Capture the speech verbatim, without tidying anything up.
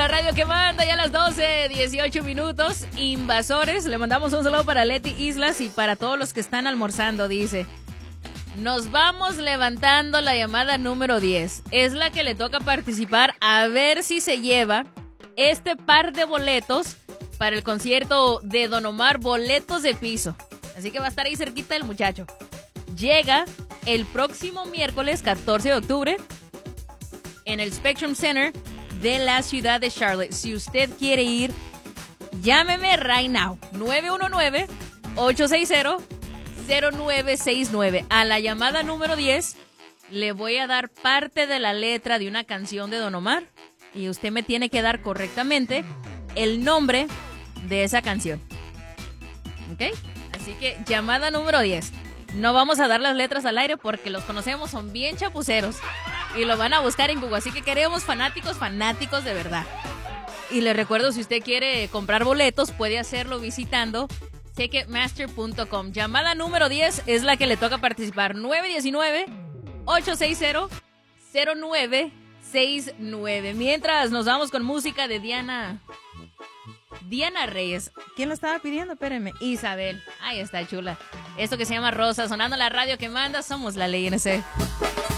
la radio que manda ya a las doce, dieciocho minutos. Invasores, le mandamos un saludo para Leti Islas y para todos los que están almorzando, dice. Nos vamos levantando la llamada número diez. Es la que le toca participar a ver si se lleva este par de boletos para el concierto de Don Omar, boletos de piso. Así que va a estar ahí cerquita el muchacho. Llega el próximo miércoles catorce de octubre en el Spectrum Center de la ciudad de Charlotte. Si usted quiere ir, llámeme right now. nueve uno nueve, ocho seis cero, cero nueve seis nueve. A la llamada número diez le voy a dar parte de la letra de una canción de Don Omar y usted me tiene que dar correctamente el nombre de esa canción. ¿Ok? Así que llamada número diez. No vamos a dar las letras al aire porque los conocemos, son bien chapuceros y lo van a buscar en Google. Así que queremos fanáticos, fanáticos de verdad. Y les recuerdo, si usted quiere comprar boletos, puede hacerlo visitando ticketmaster punto com. Llamada número diez es la que le toca participar. nueve uno nueve, ocho seis cero, cero nueve seis nueve. Mientras nos vamos con música de Diana... Diana Reyes. ¿Quién lo estaba pidiendo? Espérenme. Isabel. Ahí está, chula. Esto que se llama Rosa, sonando la radio que manda. Somos la Ley N C.